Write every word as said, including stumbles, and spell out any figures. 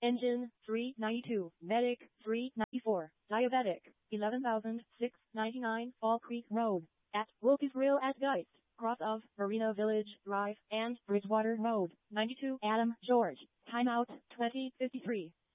Engine, three ninety-two. Medic, three ninety-four. Diabetic, eleven thousand six hundred ninety-nine. Fall Creek Road. At Wilkes Grill at Geist, cross of Marina Village Drive and Bridgewater Road. ninety-two Adam George. Timeout, twenty fifty-three.